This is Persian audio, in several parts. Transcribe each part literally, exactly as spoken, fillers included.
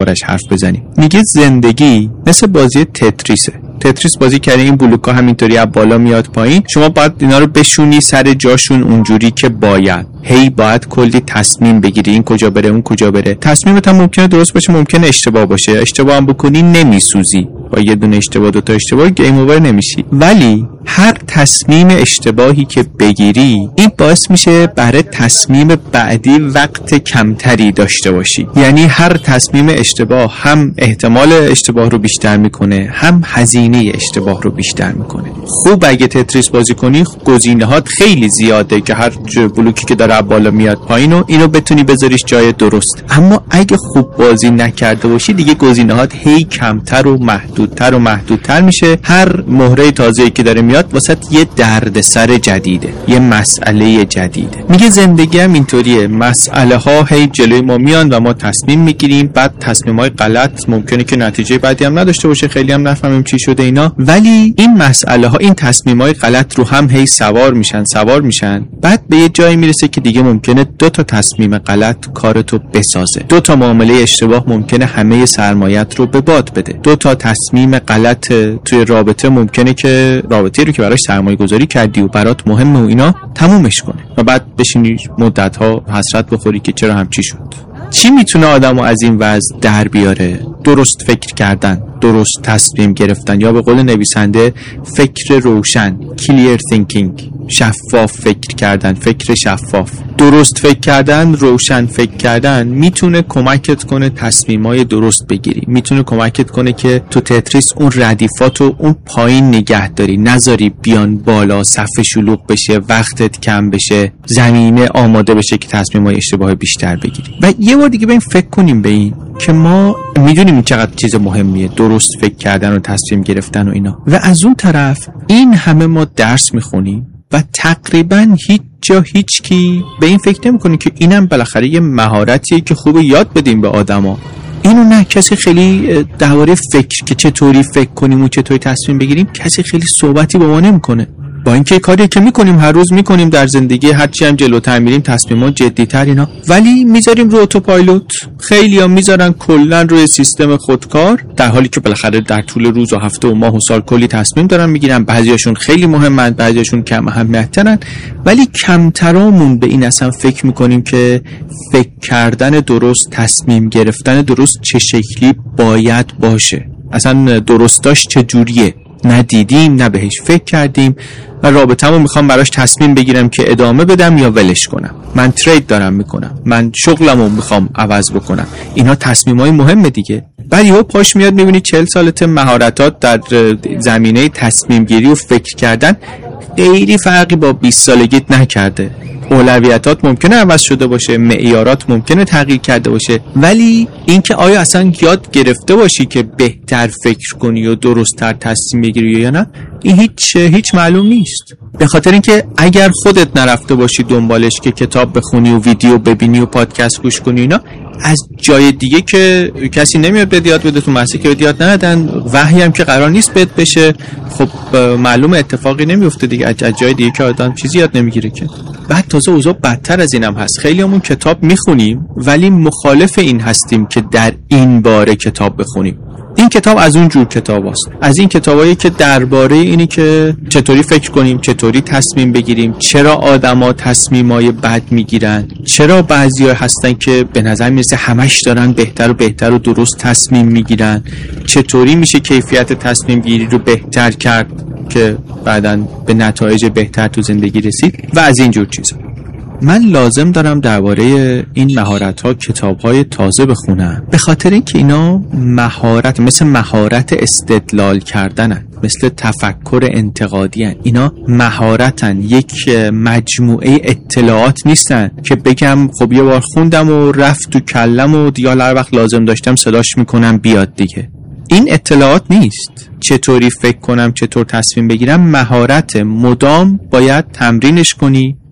دربارش حرف بزنیم. میگه زندگی مثل بازی تتریسه. تتریس بازی کردن، این بلوک‌ها همینطوری از بالا میاد پایین، شما باید اینا رو بشونی سر جاشون اونجوری که باید. هی باید کلی تصمیم بگیری، این کجا بره اون کجا بره. تصمیمت هم ممکنه درست باشه، ممکنه اشتباه باشه. اشتباه هم بکنی نمیسوزی، با یه دونه اشتباه دو تا اشتباه گیم اوور نمیشی. ولی هر تصمیم اشتباهی که بگیری این باعث میشه برای تصمیم بعدی وقت کمتری داشته باشی. یعنی هر تصمیم اشتباه هم احتمال اشتباه رو بیشتر میکنه، هم هزینه اشتباه رو بیشتر میکنه. خوب اگه تتریس بازی کنی گزینه‌هات خیلی زیاده که هر بلوکی که داره بالا میاد پایین و اینو بتونی بذاریش جای درست. اما اگه خوب بازی نکرده باشی دیگه گزینه‌هات هی کمتر و محدودتر و محدودتر میشه. هر مهره تازه‌ای که داره میاد واسه یه دردسر جدیده، یه مسئله جدیده. میگه زندگی هم اینطوریه، مسئله ها هی جلوی ما میان و ما تصمیم میگیریم، بعد تصمیم‌های غلط ممکنه که نتیجه بعدی هم نداشته باشه، خیلی هم نفهمیم چی شده اینا، ولی این مسئله ها، این تصمیم‌های غلط رو هم هی سوار میشن سوار میشن بعد به یه جایی میرسه که دیگه ممکنه دو تا تصمیم غلط کارتو بسازه. دو تا معامله اشتباه ممکنه همه سرمایت رو به باد بده. دو تا تصمیم غلط توی رابطه ممکنه که رابطه‌ای رو که براش سرمایه گذاری کردی و برات مهمه و اینا تمومش کنه و بعد بشینی مدت‌ها حسرت بخوری که چرا همچی شد. چی میتونه آدمو از این وضع در بیاره؟ درست فکر کردن، درست تصمیم گرفتن، یا به قول نویسنده فکر روشن، clear thinking، شفاف فکر کردن، فکر شفاف. درست فکر کردن، روشن فکر کردن میتونه کمکت کنه تصمیمای درست بگیری، میتونه کمکت کنه که تو تتریس اون ردیفاتو اون پایین نگه داری، نذاری بیان بالا، صف شلوغ بشه، وقتت کم بشه، زمینه آماده بشه که تصمیمای اشتباه بیشتر بگیری. و یه بار دیگه بریم فکر کنیم به این که ما میدونیم این چقدر چیز مهمیه، درست فکر کردن و تصمیم گرفتن و اینا، و از اون طرف این همه ما درس میخونیم و تقریبا هیچ جا هیچ کی به این فکر نمیکنه که اینم بالاخره یه مهارتیه که خوبه یاد بدیم به آدما. اینو نه، کسی خیلی درباره فکر که چطوری فکر کنیم و چطوری تصمیم بگیریم کسی خیلی صحبتی با ما نمیکنه. با اینکه کاری که میکنیم هر روز میکنیم در زندگی، هرچی هم جلوتر میریم تصمیمات جدی‌تر اینا، ولی میذاریم رو اتوپایلوت. خیلی‌ها میذارن کلا روی سیستم خودکار، در حالی که بالاخره در طول روز و هفته و ماه و سال کلی تصمیم دارن میگیرن. بعضیاشون خیلی مهمن، بعضیاشون کم اهمیت‌ترن، ولی کمترامون به این اصلا فکر میکنیم که فکر کردن درست، تصمیم گرفتن درست چه شکلی باید باشه، اصلا درستاش چه جوریه. نه دیدیم نه بهش فکر کردیم و رابطه‌مو میخوام براش تصمیم بگیرم که ادامه بدم یا ولش کنم. من ترید دارم میکنم، من شغلمو میخوام عوض بکنم. اینا تصمیمای مهمه دیگه. بعد یهو پاش میاد میبینی چهل سالته مهارتات در زمینه تصمیم گیری و فکر کردن خیلی فرقی با بیست سالگیت نکرده. اولویتات ممکنه عوض شده باشه، معیارات ممکنه تغییر کرده باشه، ولی اینکه آیا اصلا یاد گرفته باشی که بهتر فکر کنی و درست‌تر تصمیم بگیری یا نه، این هیچ هیچ معلوم نیست. به خاطر اینکه اگر خودت نرفته باشی دنبالش که کتاب بخونی و ویدیو ببینی و پادکست گوش کنی اینا، از جای دیگه که کسی نمیاد بهت یاد بده، تو مدرسه که بهت یاد ندادن، وحی هم که قرار نیست بهت بشه، خب معلومه اتفاقی نمیفته دیگه. از جای دیگه که آدم چیزی یاد نمیگیره که. بعد تازه اوضاع بدتر از اینم هست. خیلیامون کتاب میخونیم ولی مخالف این هستیم که در این باره کتاب بخونیم. این کتاب از اون جور کتاب است، از این کتابایی که درباره اینی که چطوری فکر کنیم، چطوری تصمیم بگیریم، چرا آدما تصمیمای بد میگیرن، چرا بعضیا هستن که به نظر میرسه همش دارن بهتر و بهتر و درست تصمیم میگیرن، چطوری میشه کیفیت تصمیم گیری رو بهتر کرد که بعداً به نتایج بهتر تو زندگی رسید و از این جور چیزا. من لازم دارم درباره این مهارت‌ها کتاب‌های تازه بخونم، به خاطر اینکه اینا مهارت، مثل مهارت استدلال کردنن، مثل تفکر انتقادی هن. اینا مهارتن، یک مجموعه اطلاعات نیستن که بگم خب یه بار خوندم و رفت تو کلم و دیگه هر وقت لازم داشتم صداش میکنم بیاد دیگه. این اطلاعات نیست. چطوری فکر کنم، چطور تصمیم بگیرم، مهارت مدام باید تمرینش کنی،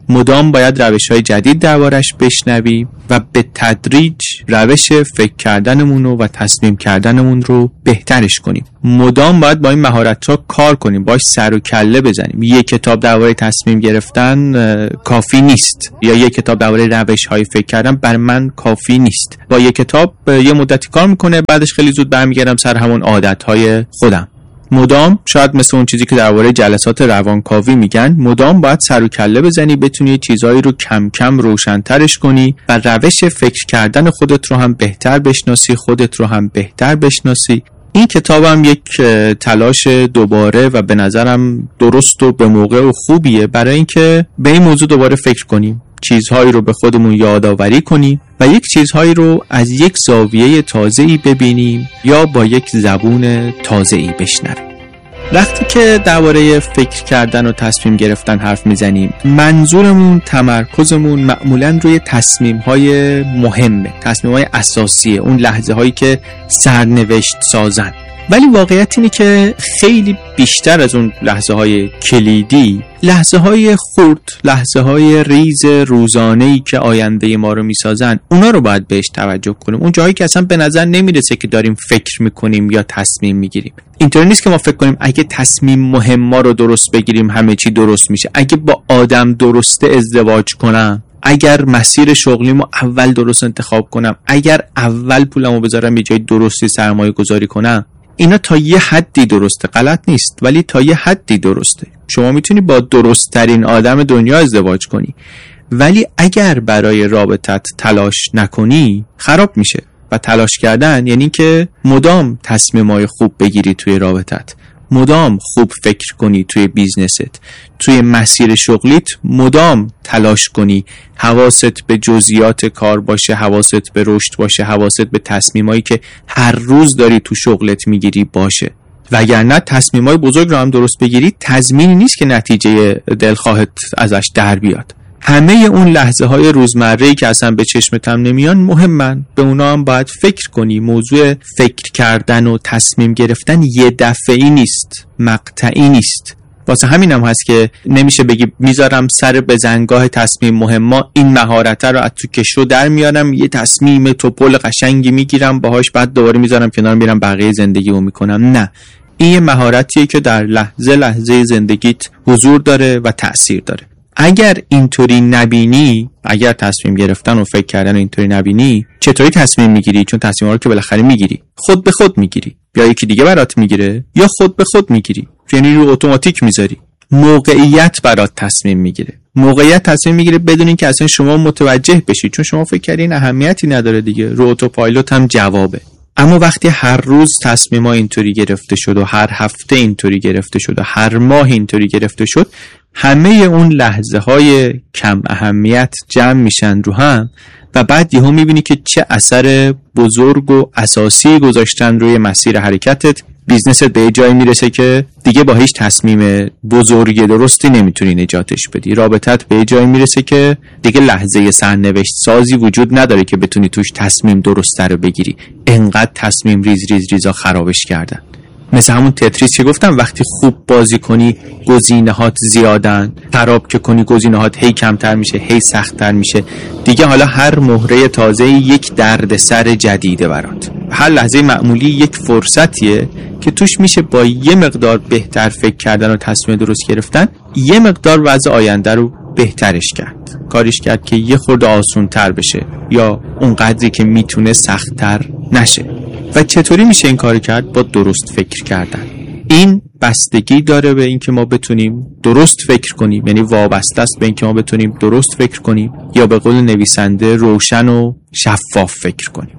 مدام باید روش‌های جدید دربارش بشنوی و به تدریج روش فکر کردنمون رو و تصمیم کردنمون رو بهترش کنیم. مدام باید با این مهارت‌ها کار کنیم، باش سر و کله بزنیم. یک کتاب درباره تصمیم گرفتن کافی نیست، یا یک کتاب درباره روش‌های فکر کردن بر من کافی نیست. با یک کتاب یه مدتی کار میکنه، بعدش خیلی زود برمیگردم سر همون عادت‌های خودم. مدام شاید مثل اون چیزی که درباره جلسات روانکاوی میگن، مدام باید سر و کله بزنی، بتونی چیزایی رو کم کم روشن‌ترش کنی و روش فکر کردن خودت رو هم بهتر بشناسی، خودت رو هم بهتر بشناسی. این کتابم یک تلاش دوباره و به نظرم درست و به موقع و خوبیه برای اینکه به این موضوع دوباره فکر کنیم، چیزهایی رو به خودمون یادآوری کنیم و یک چیزهایی رو از یک زاویه تازه‌ای ببینیم یا با یک زبون تازه‌ای بشنویم. وقتی که درباره فکر کردن و تصمیم گرفتن حرف میزنیم، منظورمون، تمرکزمون معمولاً روی تصمیم‌های مهمه، تصمیم‌های اساسیه، اون لحظه‌هایی که سرنوشت سازن. ولی واقعیت اینه که خیلی بیشتر از اون لحظه‌های کلیدی، لحظه‌های خرد، لحظه‌های ریز روزانه‌ای که آینده ما رو میسازن، اونا رو باید بهش توجه کنیم. اون جایی که اصلا به نظر نمیرسه که داریم فکر میکنیم یا تصمیم میگیریم. اینطوری نیست که ما فکر کنیم اگه تصمیم مهم ما رو درست بگیریم همه چی درست میشه. اگه با آدم درسته ازدواج کنم، اگر مسیر شغلیمو اول درست انتخاب کنم، اگر اول پولمو بذارم یه جای درستی سرمایه گذاری کنم، اینا تا یه حدی درسته، غلط نیست، ولی تا یه حدی درسته. شما میتونی با درست ترین آدم دنیا ازدواج کنی، ولی اگر برای رابطت تلاش نکنی خراب میشه. و تلاش کردن یعنی که مدام تصمیمای خوب بگیری توی رابطت، مدام خوب فکر کنی توی بیزنست، توی مسیر شغلیت مدام تلاش کنی، حواست به جزئیات کار باشه، حواست به رشد باشه، حواست به تصمیمایی که هر روز داری تو شغلت میگیری باشه. وگرنه تصمیمای بزرگ رو هم درست بگیری، تضمینی نیست که نتیجه دلخواهت ازش در بیاد. همه اون لحظه های روزمره‌ای که اصلا به چشمت هم نمیان مهمن، به اونا هم باید فکر کنی. موضوع فکر کردن و تصمیم گرفتن یه دفعه‌ای نیست، مقطعی نیست. واسه همین هم هست که نمیشه بگی میذارم سر بزنگاه تصمیم مهمه، این مهارته رو از تو کشو در میارم، یه تصمیم توپل قشنگی میگیرم باهاش، بعد دوباره میذارم کنار میرم بقیه زندگیمو میکنم. نه، این یه مهارتیه که در لحظه لحظه زندگیت حضور داره و تأثیر داره. اگر اینطوری نبینی، اگر تصمیم گرفتن و فکر کردن اینطوری نبینی، چطوری تصمیم میگیری؟ چون تصمیم‌ها رو که بالاخره میگیری، خود به خود میگیری، یا یکی دیگه برات میگیره، یا خود به خود میگیری، یعنی رو اتوماتیک میذاری. موقعیت برات تصمیم میگیره، موقعیت تصمیم میگیره بدون اینکه اصلا شما متوجه بشید، چون شما فکر کردین اهمیتی نداره دیگه، رو اتوپایلوت هم جوابه. اما وقتی هر روز تصمیم‌ها اینطوری گرفته شد و هر هفته اینطوری گرفته شد و هر ماه اینطوری گرفته شد، همه اون لحظه های کم اهمیت جمع میشن رو هم و بعد یهو میبینی که چه اثر بزرگ و اساسی گذاشتن روی مسیر حرکتت. بیزنست به جایی میرسه که دیگه با هیچ تصمیم بزرگ درستی نمیتونی نجاتش بدی. رابطت به جایی میرسه که دیگه لحظه سرنوشت سازی وجود نداره که بتونی توش تصمیم درست رو بگیری. انقدر تصمیم ریز ریز ریزا خرابش کردن. مثل همون تتریس که گفتم، وقتی خوب بازی کنی گزینه‌هات زیادن، خراب که کنی گزینه‌هات هی کمتر میشه، هی سخت‌تر میشه. دیگه حالا هر مهره تازه یک دردسر جدیده برات. هر لحظه معمولی یک فرصتیه که توش میشه با یه مقدار بهتر فکر کردن و تصمیم درست گرفتن یه مقدار وضع آینده رو بهترش کرد، کاریش کرد که یه خورده آسون‌تر بشه یا اون قدری که میتونه سخت‌تر نشه. و چطوری میشه این کار کرد؟ با درست فکر کردن. این بستگی داره به اینکه ما بتونیم درست فکر کنیم، یعنی وابسته است به اینکه ما بتونیم درست فکر کنیم یا به قول نویسنده روشن و شفاف فکر کنیم.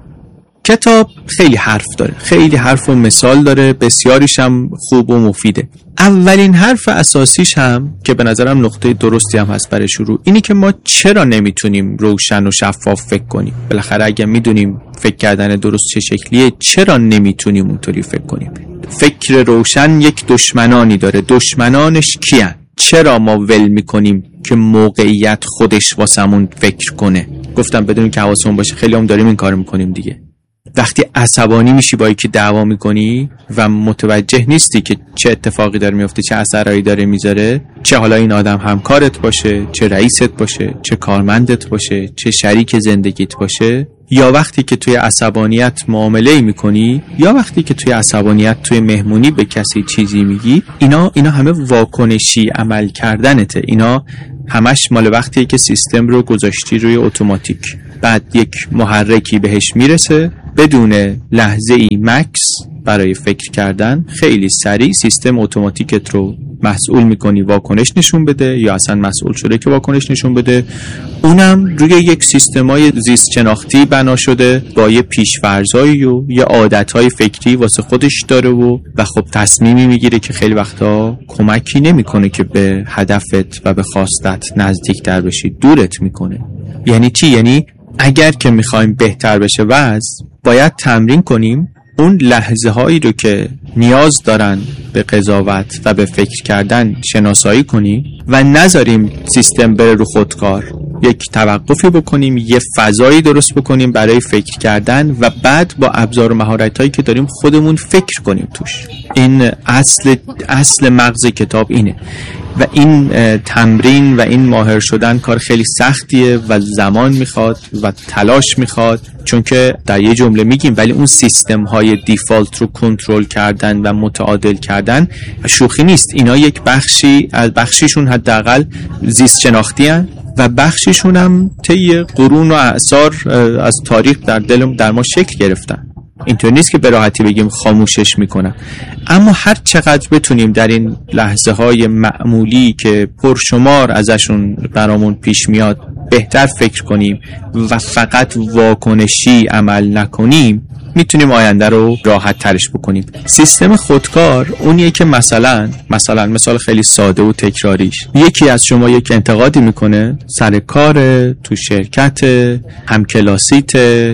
کتاب خیلی حرف داره، خیلی حرف و مثال داره، بسیاریش هم خوب و مفیده. اولین حرف اساسیش هم که به نظرم نقطه درستی هم هست برای شروع، اینی که ما چرا نمیتونیم روشن و شفاف فکر کنیم. بالاخره اگه میدونیم فکر کردن درست چه شکلیه، چرا نمیتونیم اونطوری فکر کنیم؟ فکر روشن یک دشمنانی داره. دشمنانش کیان؟ چرا ما ول میکنیم که موقعیت خودش واسمون فکر کنه؟ گفتم بدون که حواسمون باشه خیلی هم داریم این کارو میکنیم دیگه. وقتی عصبانی میشی با یکی دعوا میکنی و متوجه نیستی که چه اتفاقی داره میفته، چه اثرایی داره میذاره، چه حالا این آدم همکارت باشه، چه رئیست باشه، چه کارمندت باشه، چه شریک زندگیت باشه، یا وقتی که توی عصبانیت معامله میکنی، یا وقتی که توی عصبانیت توی مهمونی به کسی چیزی میگی، اینا اینا همه واکنشی عمل کردنته. اینا همش مال وقتیه که سیستم رو گذاشتی روی اتوماتیک، بعد یک محرکی بهش میرسه بدون لحظه ای مکس برای فکر کردن، خیلی سریع سیستم اتوماتیکت رو مسئول میکنی واکنش نشون بده، یا اصلا مسئول شده که واکنش نشون بده. اونم روی یک سیستمای زیست شناختی بنا شده با یه پیش‌فرضایی و یه عادتهای فکری واسه خودش داره و و خب تصمیمی میگیره که خیلی وقتا کمکی نمیکنه که به هدفت و به خواستت نزدیکتر بشی، دورت میکنه. یعنی چی؟ یعنی اگر که میخوایم بهتر بشه وضع، باید تمرین کنیم اون لحظه هایی رو که نیاز دارن به قضاوت و به فکر کردن شناسایی کنیم و نذاریم سیستم بره رو خودکار. یک توقفی بکنیم، یه فضایی درست بکنیم برای فکر کردن و بعد با ابزار و مهارتایی که داریم خودمون فکر کنیم توش. این اصل اصل مغز کتاب اینه و این تمرین و این ماهر شدن کار خیلی سختیه و زمان میخواد و تلاش میخواد، چون که در یه جمله میگیم ولی اون سیستم های دیفالت رو کنترل کردن و متعادل کردن شوخی نیست. اینا یک بخشی از بخشیشون حداقل زیست شناختی هن و بخشیشون هم طی قرون و اعصار از تاریخ در دل در ما شکل گرفتن. اینطور نیست که به راحتی بگیم خاموشش میکنن، اما هر چقدر بتونیم در این لحظه های معمولی که پرشمار ازشون برامون پیش میاد بهتر فکر کنیم و فقط واکنشی عمل نکنیم، میتونیم آینده رو راحت ترش بکنیم. سیستم خودکار اونیه که مثلا مثلا مثال خیلی ساده و تکراریش، یکی از شما یک انتقادی میکنه سر کار، تو شرکت، همکلاسیت،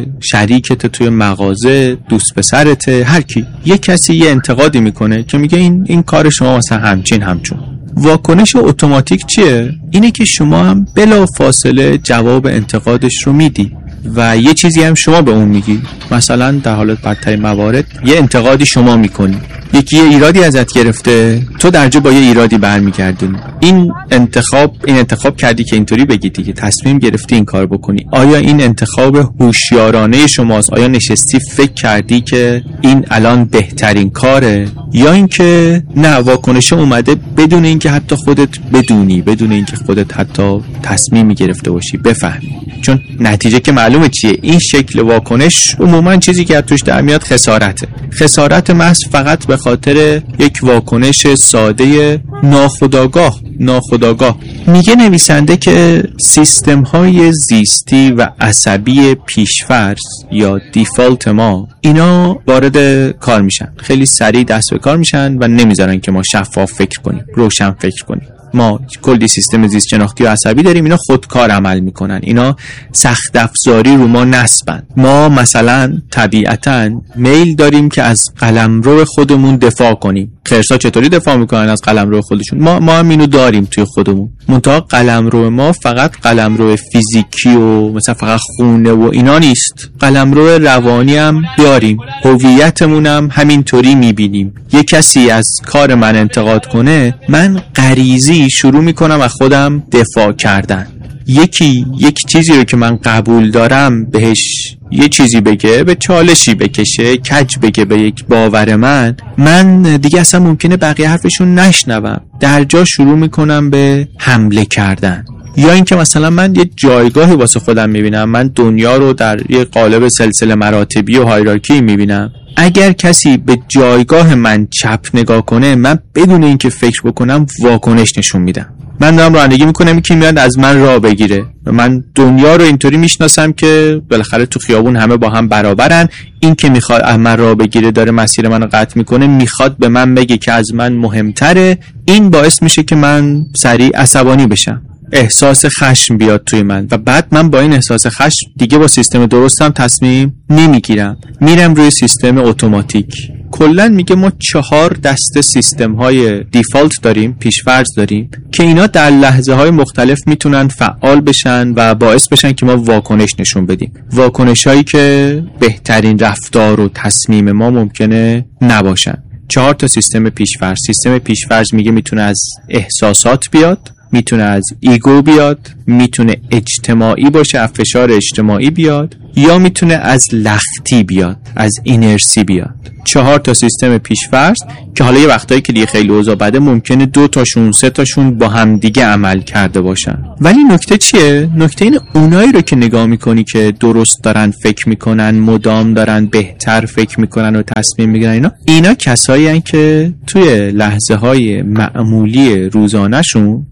شریکت توی مغازه، دوست پسرت، هر کی، یک کسی یه انتقادی میکنه که میگه این این کار شما مثلا همچین همچون. واکنش اتوماتیک چیه؟ اینه که شما هم بلا فاصله جواب انتقادش رو میدی و یه چیزی هم شما به اون میگی. مثلا در حالت بدترین موارد یه انتقادی شما میکنی، یکی یه ایرادی ازت گرفته، تو درجا با یه ایرادی برمیگردونی. این انتخاب این انتخاب کردی که اینطوری بگی دیگه، تصمیم گرفتی این کار بکنی. آیا این انتخاب هوشیارانه شماست؟ آیا نشستی فکر کردی که این الان بهترین کاره، یا اینکه نه واکنش اومده بدون اینکه حتی خودت بدونی، بدون اینکه خودت حتی تصمیمی گرفته باشی بفهمی؟ چون نتیجه که معلومه چیه. این شکل واکنش عموما چیزی که از توش در میاد خسارته. خسارت محض فقط به خاطر یک واکنش ساده ناخودآگاه ناخودآگاه. میگه نویسنده که سیستم های زیستی و عصبی پیشفرض یا دیفالت ما، اینا وارد کار میشن، خیلی سریع دست به کار میشن و نمیذارن که ما شفاف فکر کنیم، روشن فکر کنیم. ما کلی سیستم زیست شناختی و عصبی داریم، اینا خودکار عمل میکنن، اینا سخت افزاری رو ما نصبن. ما مثلا طبیعتاً میل داریم که از قلمرو خودمون دفاع کنیم. خرسا چطوری دفاع میکنن از قلمرو خودشون؟ ما ما هم اینو داریم توی خودمون. منتها قلمرو ما فقط قلمرو فیزیکی و مثلا فقط خونه و اینا نیست، قلمرو روانی هم داریم. هویتمون هم همینطوری میبینیم. یه کسی از کار من انتقاد کنه، من غریزی شروع میکنم از خودم دفاع کردن. یکی یک چیزی رو که من قبول دارم بهش یه چیزی بگه، به چالشی بکشه، کج بگه به یک باور من، من دیگه اصلا ممکنه بقیه حرفشون نشنوم، در جا شروع میکنم به حمله کردن. یا اینکه مثلا من یه جایگاهی واسه خودم میبینم، من دنیا رو در یه قالب سلسله مراتبی و هایرارکی میبینم. اگر کسی به جایگاه من چپ نگاه کنه، من بدون اینکه فکر بکنم واکنش نشون میدم. من دارم رانندگی میکنم، یکی میاد از من راه بگیره و من دنیا رو اینطوری میشناسم که بالاخره تو خیابون همه با هم برابرن. این که میخواد از من راه بگیره داره مسیر منو قطع میکنه، میخواد به من بگه که از من مهمتره. این باعث میشه که من سریع عصبانی بشم. احساس خشم بیاد توی من و بعد من با این احساس خشم دیگه با سیستم درستم تصمیم نمیگیرم، میرم روی سیستم اتوماتیک. کلا میگه ما چهار دسته سیستم های دیفالت داریم، پیشفرض داریم که اینا در لحظه های مختلف میتونن فعال بشن و باعث بشن که ما واکنش نشون بدیم، واکنش هایی که بهترین رفتار و تصمیم ما ممکنه نباشن. چهار تا سیستم پیشفرض. سیستم پیشفرض میگه میتونه از احساسات بیاد، میتونه از ایگو بیاد، میتونه اجتماعی باشه، از فشار اجتماعی بیاد، یا میتونه از لختی بیاد، از اینرسی بیاد. چهار تا سیستم پیشفرض که حالا یه وقتایی که دیگه خیلی اوضاع بده ممکنه دو تاشون سه تاشون با هم دیگه عمل کرده باشن. ولی نکته چیه؟ نکته اینه اونایی رو که نگاه میکنی که درست دارن فکر میکنن، مدام دارن بهتر فکر میکنن و تصمیم میگیرن، اینا اینا کسایی هستن که توی لحظه های معمولی روزانه‌شون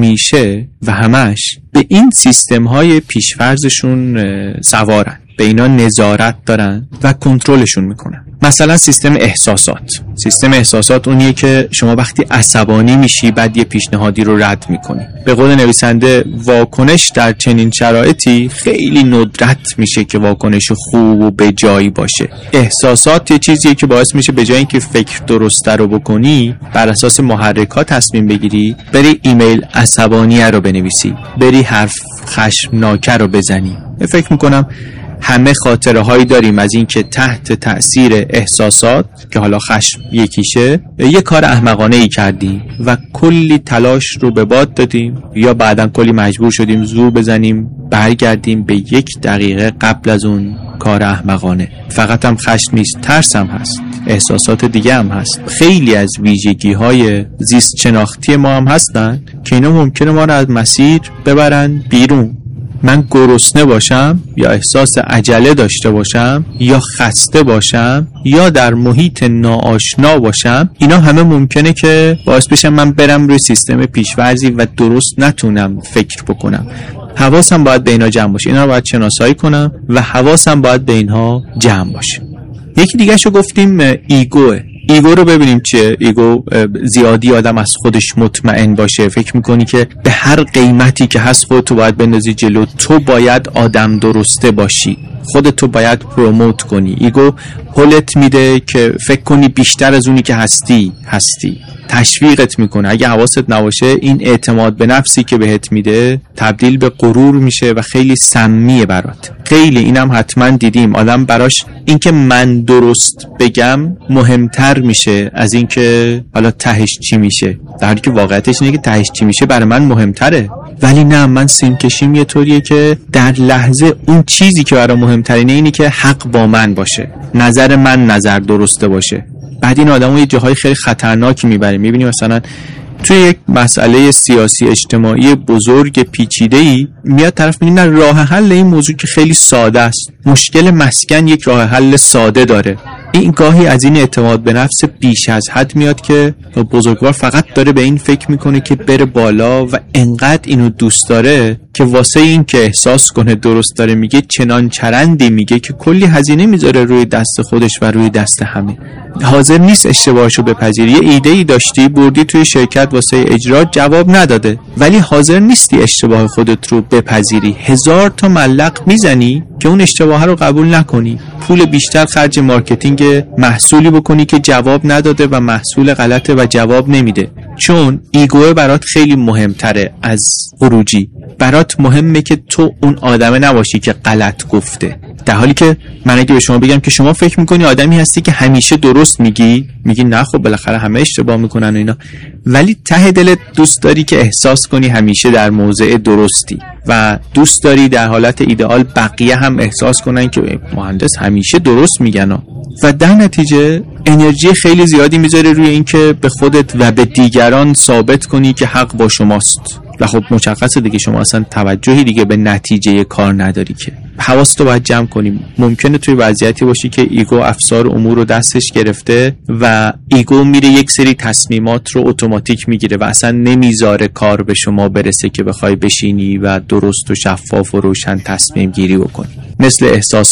همیشه و همش به این سیستم های پیشفرضشون سوارن، به اینا نظارت دارن و کنترلشون میکنن. مثلا سیستم احساسات. سیستم احساسات اونیه که شما وقتی عصبانی میشی بعد یه پیشنهادی رو رد میکنی. به قول نویسنده واکنش در چنین شرایطی خیلی ندرت میشه که واکنش خوب و به جایی باشه. احساسات یه چیزیه که باعث میشه به جای اینکه فکر درسته رو بکنی بر اساس محرکات تصمیم بگیری، بری ایمیل عصبانیه رو بنویسی، بری حرف خشمناکه رو بزنی. فکر میکنم همه خاطره هایی داریم از این که تحت تأثیر احساسات که حالا خشم یکیشه یه کار احمقانه ای کردیم و کلی تلاش رو به باد دادیم، یا بعداً کلی مجبور شدیم زور بزنیم برگردیم به یک دقیقه قبل از اون کار احمقانه. فقط هم خشم نیست، ترس هم هست، احساسات دیگه هم هست. خیلی از ویژگی های زیست شناختی ما هم هستن که اینا ممکنه ما رو از مسیر ببرن بیرون. من گرسنه باشم یا احساس عجله داشته باشم یا خسته باشم یا در محیط ناآشنا باشم، اینا همه ممکنه که باعث بشن من برم روی سیستم پیش‌فرضی و درست نتونم فکر بکنم. حواسم باید به اینا جمع باشه، اینا رو باید شناسایی کنم و حواسم باید به اینها جمع باشه. یکی دیگه شو گفتیم ایگوه. ایگو رو ببینیم چیه. ایگو زیادی آدم از خودش مطمئن باشه، فکر میکنی که به هر قیمتی که هست خودتو باید بندازی جلو، تو باید آدم درسته باشی، خودتو باید پروموت کنی. ایگو هولت میده که فکر کنی بیشتر از اونی که هستی هستی، تشویقت میکنه. اگه حواست نباشه این اعتماد به نفسی که بهت میده تبدیل به غرور میشه و خیلی سمیه برات. خیلی اینم حتما دیدیم، آدم براش اینکه من درست بگم مهمتر میشه از اینکه حالا تهش چی میشه، در حالی که واقعیتش اینه که تهش چی میشه برای من مهمتره. ولی نه، من سیم کشیم یه طوریه که در لحظه اون چیزی که برای مهمترینه اینه که حق با من باشه، نظر من نظر درسته باشه. بعد این آدمو یه جاهای خیلی خطرناکی میبره. میبینی مثلا توی یک مسئله سیاسی اجتماعی بزرگ پیچیده‌ای میاد طرف میگه نه، راه حل این موضوع که خیلی ساده است، مشکل مسکن یک راه حل ساده داره. این گاهی از این اعتماد به نفس بیش از حد میاد که بزرگوار فقط داره به این فکر میکنه که بره بالا و انقدر اینو دوست داره که واسه این که احساس کنه درست داره میگه چنان چرندی میگه که کلی هزینه میذاره روی دست خودش و روی دست همه. حاضر نیست اشتباهشو بپذیری. یه ایده ای داشتی بردی توی شرکت واسه اجرا، جواب نداده، ولی حاضر نیستی اشتباه خودت رو بپذیری. هزار تا ملق میزنی که اون اشتباه رو قبول نکنی، پول بیشتر خرج مارکتینگ محصولی بکنی که جواب نداده و محصول غلطه و جواب نمیده، چون ایگو برات خیلی مهمتره از خروجی. برات مهمه که تو اون آدمه نباشی که غلط گفته، در حالی که من اگه به شما بگم که شما فکر میکنی آدمی هستی که همیشه درست میگی، میگی نه خب بالاخره همه اشتباه میکنن و اینا، ولی ته دلت دوست داری که احساس کنی همیشه در موضع درستی و دوست داری در حالت ایدئال بقیه هم احساس کنن که مهندس همیشه درست میگن و در نتیجه انرژی خیلی زیادی میذاره روی این که به خودت و به دیگران ثابت کنی که حق با شماست. و خب مشخصه دیگه شما اصلا توجهی دیگه به نتیجه کار نداری که. حواستو باید جمع کنیم. ممکنه توی وضعیتی باشی که ایگو افسار امور رو دستش گرفته و ایگو میره یک سری تصمیمات رو اتوماتیک میگیره و اصلا نمیذاره کار به شما برسه که بخوای بشینی و درست و شفاف و روشن تصمیم گیری بکنی. مثل احساسات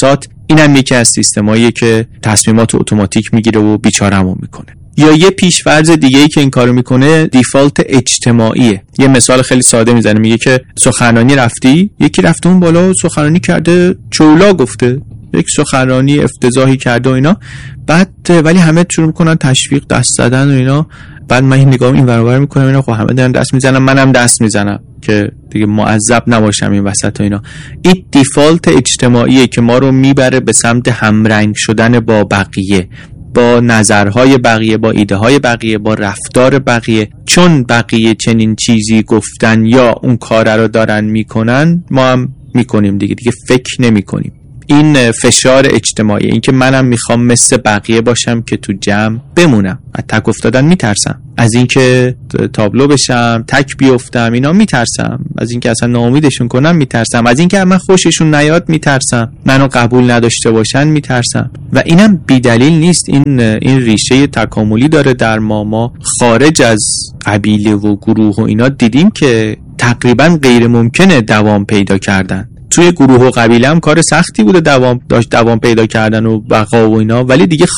اینم یکی از سیستماییه که تصمیمات اتوماتیک میگیره و بیچاره‌مون میکنه. یا یه پیش‌فرض دیگه‌ای که این کارو میکنه دیفالت اجتماعیه. یه مثال خیلی ساده میزنه، میگه که سخنرانی رفتی، یکی رفته اون بالا سخنرانی کرده، چولا گفته، یک سخنرانی افتضاحی کرده و اینا، بعد ولی همه شروع میکنن تشویق، دست زدن و اینا. بعد من این نگاه این برابر میکنم، اینا خب همه دارن دست میزنن، منم دست میزنم که دیگه معذب نباشم این وسط و اینا. این دیفالت اجتماعیه که ما رو میبره به سمت همرنگ شدن با بقیه، با نظرهای بقیه، با ایده های بقیه، با رفتار بقیه. چون بقیه چنین چیزی گفتن یا اون کار رو دارن میکنن، ما هم میکنیم دیگه دیگه فکر نمی کنیم. این فشار اجتماعی، این که منم میخوام مثل بقیه باشم که تو جمع بمونم. از تک افتادن میترسم، از اینکه تابلو بشم، تک بیفتم، اینا میترسم، از اینکه اصلا ناامیدشون کنم میترسم، از اینکه من خوششون نیاد میترسم، منو قبول نداشته باشن میترسم. و اینم بیدلیل نیست، این این ریشه تکاملی داره در ما. ما خارج از قبیله و گروه و اینا دیدیم که تقریبا غیر ممکنه دوام پیدا کردن. توی گروه و قبیله هم کار سختی بوده دوام داشت دوام پیدا کردن و بقا و اینا، ولی دیگه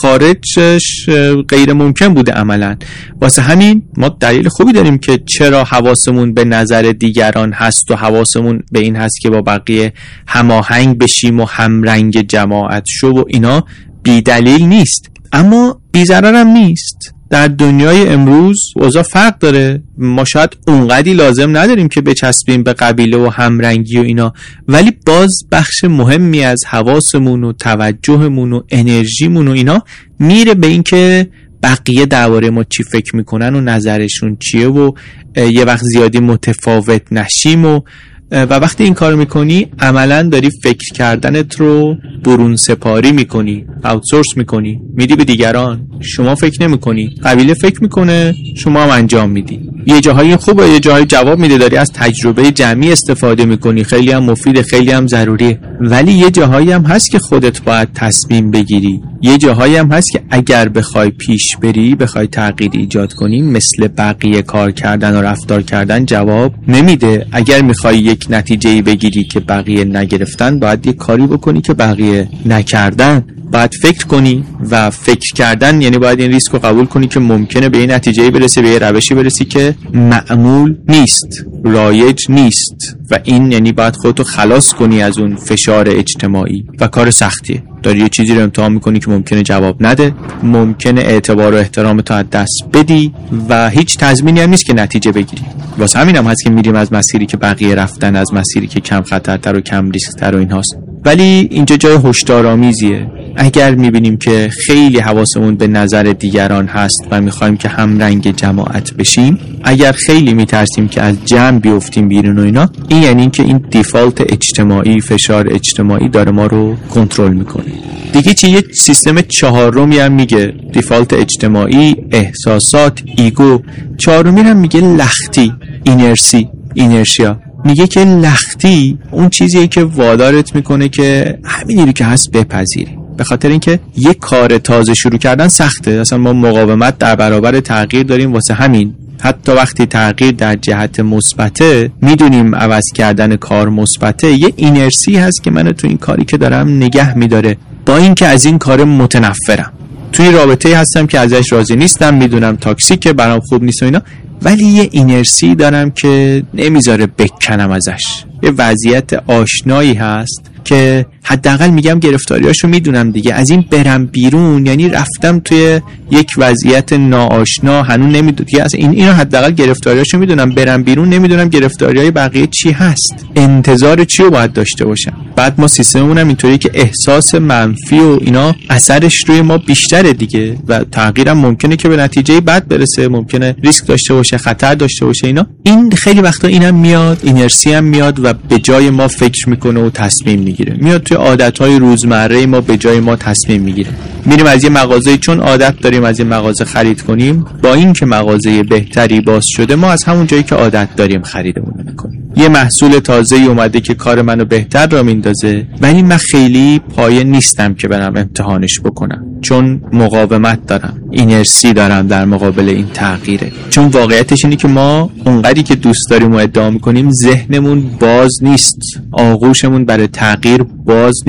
خارجش غیر ممکن بوده عملا. واسه همین ما دلیل خوبی داریم که چرا حواسمون به نظر دیگران هست و حواسمون به این هست که با بقیه هماهنگ بشیم و همرنگ جماعت شو و اینا بی دلیل نیست. اما بی ضرر هم نیست. در دنیای امروز اوضاع فرق داره، ما شاید اونقدی لازم نداریم که بچسبیم به قبیله و همرنگی و اینا، ولی باز بخش مهمی از حواسمون و توجهمون و انرژیمون و اینا میره به این که بقیه درباره ما چی فکر میکنن و نظرشون چیه و یه وقت زیادی متفاوت نشیم. و و وقتی این کار میکنی عملا داری فکر کردنت رو برون سپاری میکنی، آوتسورس میکنی، میدی به دیگران. شما فکر نمیکنی، قبیله فکر میکنه، شما هم انجام میدی. یه جاهایی خوبه، یه جاهایی جواب میده، داری از تجربه جمعی استفاده میکنی، خیلی هم مفیده، خیلی هم ضروریه. ولی یه جاهایی هم هست که خودت باید تصمیم بگیری. یه جاهایی هم هست که اگر بخوای پیش بری، بخوای تغییر ایجاد کنی، مثل بقیه کار کردن و رفتار کردن جواب نمیده. اگر میخوای یک نتیجه‌ای بگیری که بقیه نگرفتن، باید یک کاری بکنی که بقیه نکردن. باید فکر کنی و فکر کردن یعنی باید این ریسک رو قبول کنی که ممکنه به این نتیجه‌ای برسی، به یه روشی برسی که معمول نیست، رایج نیست. و این یعنی باید خودتو خلاص کنی از اون فشار اجتماعی و کار سختیه. داری یه چیزی رو امتحان میکنی که ممکنه جواب نده، ممکنه اعتبار و احترام تو از دست بدی و هیچ تضمینی هم نیست که نتیجه بگیری. واسه همین هم هست که میریم از مسیری که بقیه رفتن، از مسیری که کم خطرتر و کم ریسکتر و این هاست. ولی اینجا جای هشدارآمیزیه. اگر میبینیم که خیلی حواسمون به نظر دیگران هست و میخوایم که هم رنگ جماعت بشیم، اگر خیلی میترسیم که از جمع بیفتیم بیرون و اینا، این یعنی این که این دیفالت اجتماعی، فشار اجتماعی داره ما رو کنترل میکنه. دیگه چی؟ یک سیستم چهارمی هم میگه دیفالت اجتماعی، احساسات، ایگو. چهارمی هم میگه لختی، اینرسی، اینرشیا. میگه که لختی اون چیزیه که وادارت میکنه که همینی رو که هست بپذیری. به خاطر اینکه یک کار تازه شروع کردن سخته. اصلا ما مقاومت در برابر تغییر داریم. واسه همین حتی وقتی تغییر در جهت مثبته، میدونیم عوض کردن کار مثبته، یه اینرسی هست که منو تو این کاری که دارم نگه میداره، با اینکه از این کار متنفرم. توی رابطه‌ای هستم که ازش راضی نیستم، میدونم تاکسیکه، برام خوب نیست و اینا، ولی یه اینرسی دارم که نمیذاره بکنم ازش. یه وضعیت آشنایی هست که حداقل میگم گرفتاریاشو میدونم دیگه، از این برم بیرون یعنی رفتم توی یک وضعیت ناآشنا، هنوز نمیدونم دیگه از این اینو حداقل گرفتاریاشو میدونم، برم بیرون نمیدونم گرفتاریای بقیه چی هست، انتظار چی رو باید داشته باشم. بعد ما سیستممون هم اینطوریه که احساس منفی و اینا اثرش روی ما بیشتره دیگه و تغییرم ممکنه که به نتیجه بد برسه، ممکنه ریسک داشته باشه، خطر داشته باشه اینا. این خیلی وقتا اینم میاد، اینرسی هم میاد و به جای ما فکر میکنه و تصمیم میگیره. میاد توی عادتهای روزمره ما به جای ما تصمیم میگیره. میریم از یه مغازه، چون عادت داریم از یه مغازه خرید کنیم، با این که مغازه بهتری باز شده، ما از همون جایی که عادت داریم خریدمون رو میکنیم. یه محصول تازه‌ای اومده که کار منو بهتر را میندازه، ولی من خیلی پایه نیستم که برم امتحانش بکنم، چون مقاومت دارم، اینرسی دارم در مقابل این تغییره. چون واقعیتش اینه که ما اونقدری که دوست داریم و ادعا میکنیم، ذهنمون باز نیست، آغوشمون برای تغییر باز نیست.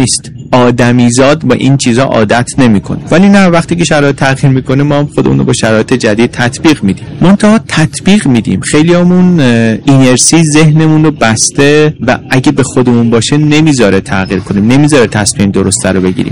آدمیزاد با این چیزا عادت نمیکنه. ولی نه، وقتی که شرایط تغییر میکنه ما هم خودمون رو با شرایط جدید تطبیق میدیم. منتها تطبیق میدیم، خیلیامون اینرسی ذهنمون رو بسته و اگه به خودمون باشه نمیذاره تغییر کنیم، نمیذاره تصمیم درسته رو بگیریم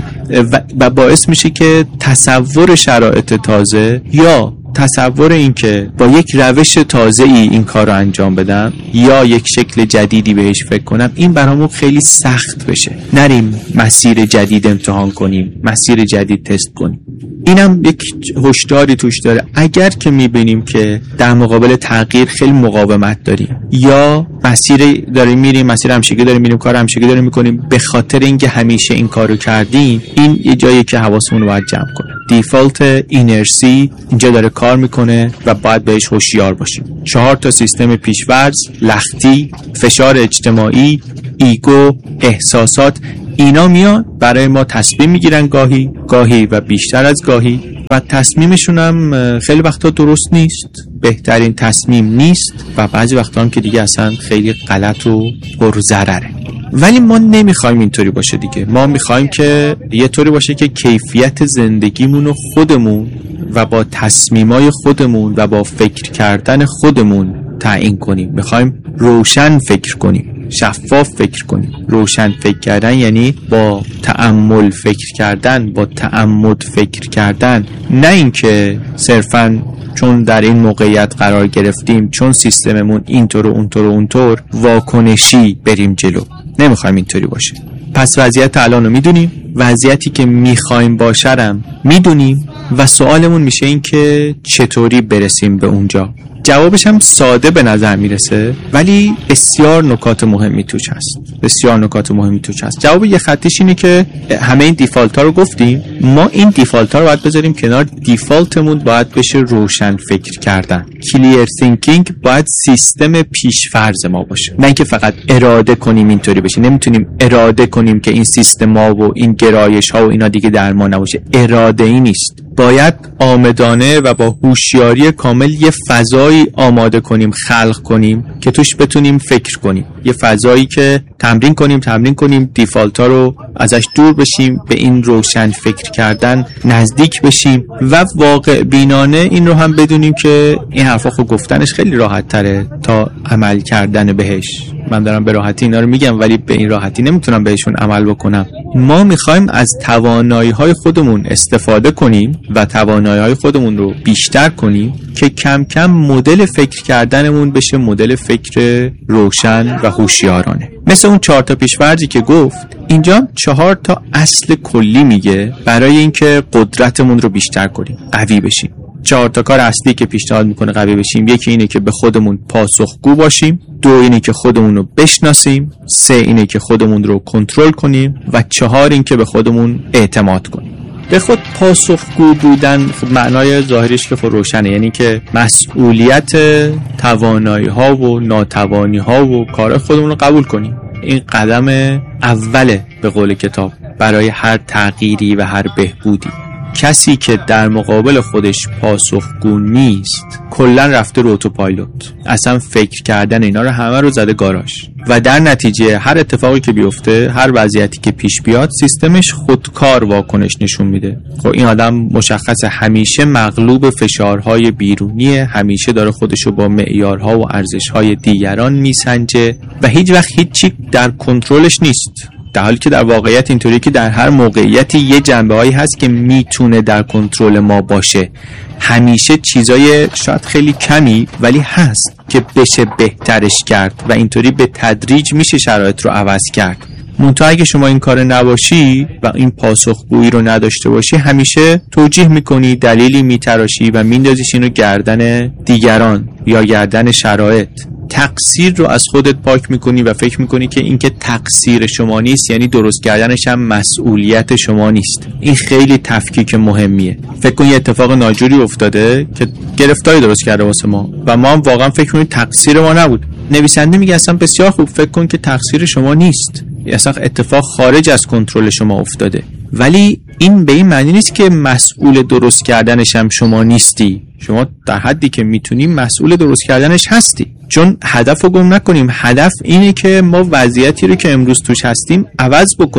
و باعث میشه که تصور شرایط تازه یا تصور این که با یک روش تازه‌ای این کار رو انجام بدم یا یک شکل جدیدی بهش فکر کنم، این برامون خیلی سخت بشه. نریم مسیر جدید امتحان کنیم، مسیر جدید تست کنیم. اینم یک هشداری توش داره. اگر که میبینیم که در مقابل تغییر خیلی مقاومت داریم یا مسیر داریم میریم، مسیر همشگی داریم میریم، کار همشگی داریم میکنیم به خاطر اینکه همیشه این کارو کردیم، این یه جایی که حواسمون رو باید جمع کنه. دیفالت اینرسی اینجا داره کار میکنه و باید بهش هوشیار باشیم. چهار تا سیستم پیش‌فرض، لختی، فشار اجتماعی، ایگو، احساسات، اینا میان برای ما تصمیم میگیرن، گاهی گاهی و بیشتر از گاهی، و تصمیمشون هم خیلی وقتا درست نیست، بهترین تصمیم نیست و بعضی وقتا هم که دیگه اصلا خیلی غلط و پرضرره. ولی ما نمیخوایم اینطوری باشه دیگه. ما میخوایم که یه طوری باشه که کیفیت زندگیمون رو خودمون و با تصمیمای خودمون و با فکر کردن خودمون تعیین کنیم. میخوایم روشن فکر کنیم، شفاف فکر کنیم. روشن فکر کردن یعنی با تأمل فکر کردن، با تعمد فکر کردن، نه اینکه صرفاً چون در این موقعیت قرار گرفتیم، چون سیستممون اینطور و اونطور و اونطور واکنشی بریم جلو. نمیخوایم اینطوری باشه. پس وضعیت الان رو میدونیم، وضعیتی که میخوایم باشرم میدونیم و سوالمون میشه این که چطوری برسیم به اونجا. جوابش هم ساده به نظر میرسه ولی بسیار نکات مهمی توش هست. بسیار نکات مهمی توش هست. جواب یه خطیش اینه که همه این دیفالت ها رو گفتیم، ما این دیفالت ها رو باید بذاریم کنار. دیفالتمون باید بشه روشن فکر کردن. کلیر تینکینگ باید سیستم پیش‌فرض ما باشه، نه اینکه فقط اراده کنیم اینطوری بشه. نمیتونیم اراده کنیم که این سیستم ها و این گرایش ها و اینا دیگه در ما نباشه. اراده ای نیست. باید آمدانه و با هوشیاری کامل یه فضایی آماده کنیم، خلق کنیم که توش بتونیم فکر کنیم. یه فضایی که تمرین کنیم تمرین کنیم دیفالت ها رو ازش دور بشیم، به این روشن فکر کردن نزدیک بشیم و واقع بینانه این رو هم بدونیم که این حرفا خود گفتنش خیلی راحت تره تا عمل کردن بهش. من دارم به راحتی اینا رو میگم ولی به این راحتی نمیتونم بهشون عمل بکنم. ما میخوایم از توانایی‌های خودمون استفاده کنیم و توانایی‌های خودمون رو بیشتر کنیم که کم کم مدل فکر کردنمون بشه مدل فکر روشن و هوشیارانه. مثل اون چهار تا پیش‌فرضی که گفت، اینجا چهار تا اصل کلی میگه برای اینکه قدرتمون رو بیشتر کنیم، قوی بشیم. چهار تا کار اصلی که پیشنهاد میکنه قوی بشیم، یکی اینه که به خودمون پاسخگو باشیم، دو اینه که خودمون رو بشناسیم، سه اینه که خودمون رو کنترل کنیم و چهار این که به خودمون اعتماد کنیم. به خود پاسخگو بودن خب معنای ظاهریش که خود روشنه، یعنی که مسئولیت توانایی ها و ناتوانی ها و کار خودمون رو قبول کنیم. این قدم اوله به قول کتاب برای هر تغییری و هر بهبودی. کسی که در مقابل خودش پاسخگو نیست کلا رفته رو اتوپایلوت، اصلا فکر کردن اینا رو همه رو زده گاراژ و در نتیجه هر اتفاقی که بیفته، هر وضعیتی که پیش بیاد، سیستمش خودکار واکنش نشون میده. خب این آدم مشخصه همیشه مغلوب فشارهای بیرونیه، همیشه داره خودشو با معیارها و ارزشهای دیگران میسنجه و هیچ وقت هیچی در کنترلش نیست. در حالی که در واقعیت اینطوری که در هر موقعیتی یه جنبه‌هایی هست که میتونه در کنترل ما باشه. همیشه چیزای شاید خیلی کمی ولی هست که بشه بهترش کرد و اینطوری به تدریج میشه شرایط رو عوض کرد. منتها اگه شما این کار نباشی و این پاسخگویی رو نداشته باشی، همیشه توجیه میکنی، دلیلی میتراشی و میندازیش اینو گردن دیگران یا گردن شرایط. تقصیر رو از خودت پاک میکنی و فکر میکنی که این که تقصیر شما نیست یعنی درست کردنش هم مسئولیت شما نیست. این خیلی تفکیک مهمیه. فکر کن یه اتفاق ناجوری افتاده که گرفتاری درست کرده واسه ما و ما هم واقعا فکر کنیم تقصیر ما نبود. نویسنده میگه اصلا بسیار خوب، فکر کن که تقصیر شما نیست، اصلا اتفاق خارج از کنترل شما افتاده. ولی این به این معنی نیست که مسئول درست کردنش هم شما نیستی. شما در حدی که میتونی مسئول درست کردنش هستی. چون هدف رو گم نکنیم. هدف اینه که ما وضعیتی رو که امروز توش هستیم عوض بکنیم.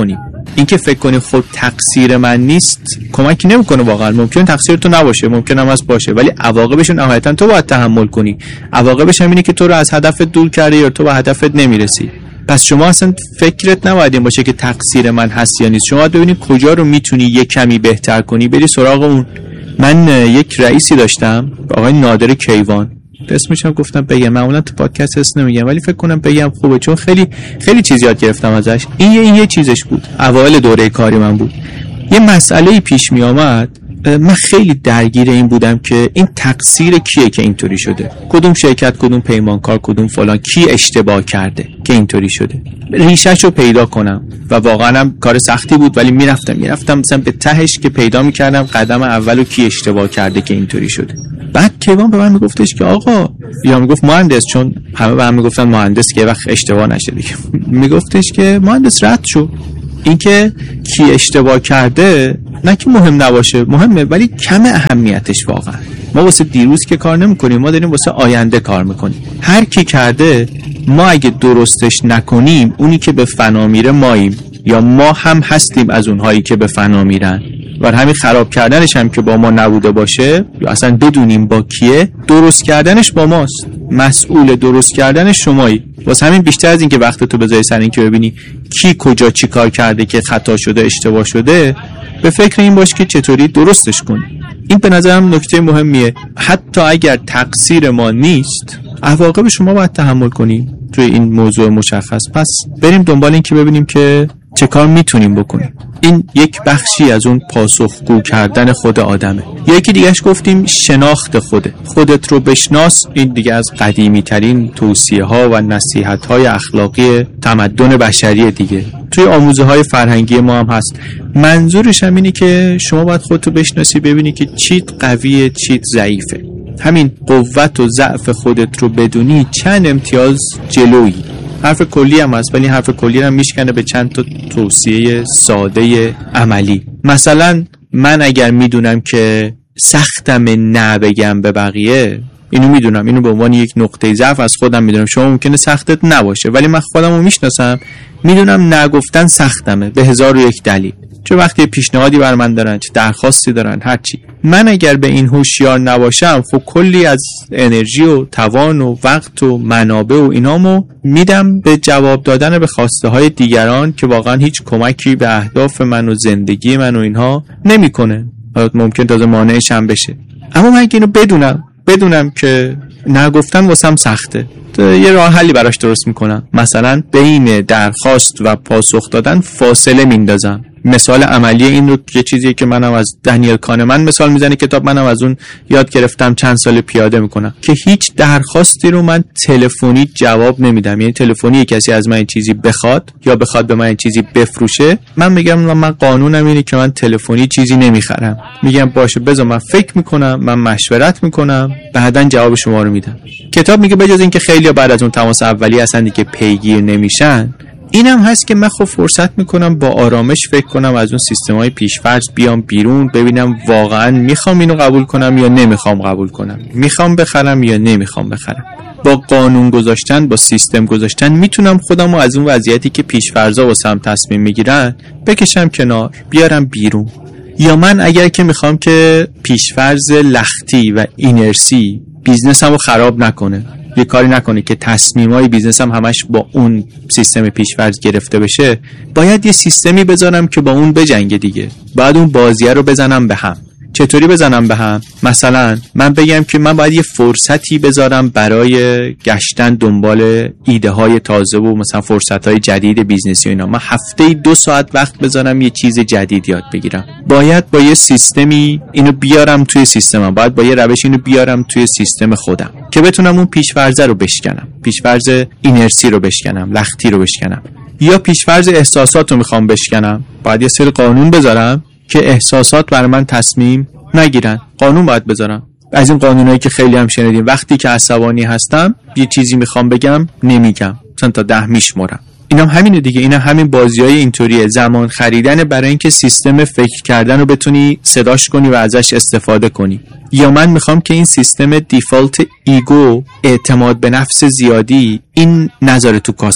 اینکه فکر کنی خود تقصیر من نیست کمکی نمیکنه. واقعا ممکن تقصیر تو نباشه، ممکن هم از باشه، ولی عواقبش نهایتا تو باید تحمل کنی. عواقبش هم اینه که تو رو از هدفت دور کرده یا تو به هدفت نمیرسی. پس شما اصلا فکرت نباید این باشه که تقصیر من هست یا نیست. شما باید ببینی کجا رو میتونی یک کمی بهتر کنی، بری سراغ اون. من یک رئیسی داشتم، آقای نادر کیوان، اسمش هم گفتم بگم، معمولا تو پادکست اسم نمیگم ولی فکر کنم بگم خوبه چون خیلی خیلی چیز یاد گرفتم ازش. این یه این یه چیزش بود. اوایل دوره کاری من بود، یه مسئله پیش می آمد، من خیلی درگیر این بودم که این تقصیر کیه که اینطوری شده، کدوم شرکت، کدوم پیمانکار، کدوم فلان، کی اشتباه کرده که اینطوری شده، ریشه‌ش رو پیدا کنم. و واقعا هم کار سختی بود ولی میرفتم میرفتم مثلا به تهش که پیدا میکردم قدم اولو کی اشتباه کرده که اینطوری شده. بعد کیوان به من میگفتش که آقا، یا میگفت مهندس، چون همه به من میگفتن مهندس که وقت اشتباه نشه دیگه، میگفتش که مهندس رد شو، اینکه کی اشتباه کرده نه که مهم نباشه، مهمه ولی کم اهمیتش. واقعا ما واسه دیروز که کار نمی‌کنیم، ما داریم واسه آینده کار می‌کنیم. هر کی کرده، ما اگه درستش نکنیم اونی که به فنا میره ماییم، یا ما هم هستیم از اونهایی که به فنا میرن. و همین خراب کردنش هم که با ما نبوده باشه یا اصلا بدونیم با کیه، درست کردنش با ماست. مسئول درست کردنش شمایی. واسه همین بیشتر از این که وقت تو بذاری سر این که ببینی کی کجا چی کار کرده که خطا شده، اشتباه شده، به فکر این باش که چطوری درستش کنی. این به نظرم نکته مهمیه. حتی اگر تقصیر ما نیست، عواقب شما باید تحمل کنیم توی این موضوع مشخص. پس بریم دنبال این که ببینیم که چه کار میتونیم بکنیم. این یک بخشی از اون پاسخگو کردن خود آدمه. یکی دیگهش گفتیم شناخت خوده. خودت رو بشناس. این دیگه از قدیمی ترین توصیه ها و نصیحت های اخلاقی تمدن بشری دیگه. توی آموزه های فرهنگی ما هم هست. منظورش هم اینه که شما باید خودت رو بشناسی، ببینی که چیت قویه، چیت ضعیفه. همین قوت و ضعف خودت رو بدونی، چند امتیاز جلویی. حرف کلی هم هست ولی حرف کلی هم میشکنه به چند تا توصیه ساده عملی. مثلا من اگر میدونم که سختم نه بگم به بقیه، اینو میدونم، اینو به عنوان یک نقطه ضعف از خودم میدونم. شما ممکنه سختت نباشه ولی من خودم رو میشناسم، میدونم نگفتن سختمه به هزار و یک دلیل. چه وقتی پیشنهادی بر من دارن، چه درخواستی دارن، هرچی، من اگر به این هوشیار نباشم، خب کلی از انرژی و توان و وقت و منابع و اینامو میدم به جواب دادن به خواسته های دیگران که واقعا هیچ کمکی به اهداف من و زندگی من و اینها نمیکنه. ممکن تازه مانعش هم بشه. اما من اینو بدونم بدونم که نگفتن واسم سخته، یه راه حلی براش درست میکنم. مثلا بین درخواست و پاسخ دادن فاصله میندازم. مثال عملی این رو یه چیزیه که منم از دنیل کانمن مثال میزنه، کتاب منم از اون یاد گرفتم، چند سال پیاده میکنم که هیچ درخواستی رو من تلفنی جواب نمیدم. یعنی تلفنی کسی از من این چیزی بخواد یا بخواد به من این چیزی بفروشه، من میگم من قانونم اینه که من تلفنی چیزی نمیخرم. میگم باشه بذار من فکر میکنم، من مشورت میکنم، بعداً جواب شما رو میدم. کتاب میگه بجز این که خیلی بعد از اون تماس اولی اصلا دیگه پیگیر نمیشن، اینم هست که من خب فرصت میکنم با آرامش فکر کنم، از اون سیستم‌های پیش‌فرض بیام بیرون، ببینم واقعا میخوام اینو قبول کنم یا نمیخوام قبول کنم، میخوام بخرم یا نمیخوام بخرم. با قانون گذاشتن، با سیستم گذاشتن میتونم خودمو از اون وضعیتی که پیش‌فرضا واسم تصمیم میگیرن بکشم کنار، بیارم بیرون. یا من اگر که میخوام که پیش‌فرض لختی و اینرسی بیزنسمو خراب نکنه، یه کاری نکنه که تصمیمای بیزنسم همش با اون سیستم پیش‌فرض گرفته بشه، باید یه سیستمی بذارم که با اون بجنگه دیگه. باید اون بازیه رو بزنم به هم. چطوری بزنم به هم؟ مثلا من بگم که من باید یه فرصتی بذارم برای گشتن دنبال ایده های تازه و مثلا فرصت های جدید بیزنسی و اینا. من هفته دو ساعت وقت بذارم یه چیز جدید یاد بگیرم. باید با یه سیستمی اینو بیارم توی سیستمم، باید با یه روش اینو بیارم توی سیستم خودم که بتونم اون پیش‌فرض رو بشکنم، پیش‌فرض اینرسی رو بشکنم، لختی رو بشکنم. یا پیش‌فرض احساسات رو میخوام بشکنم، باید یه سری قانون بذارم که احساسات برای من تصمیم نگیرن. قانون باید بذارم. از این قانونایی که خیلی هم شنیدیم، وقتی که عصبانی هستم یه چیزی میخوام بگم نمیگم، مثلا تا ده میشمرم. اینم هم همینه دیگه. اینا همین بازیای اینطوریه، زمان خریدن برای اینکه سیستم فکر کردن رو بتونی صداش کنی و ازش استفاده کنی. یا من میخوام که این سیستم دیفالت ایگو، اعتماد به نفس زیادی، این نذاره تو کاسم.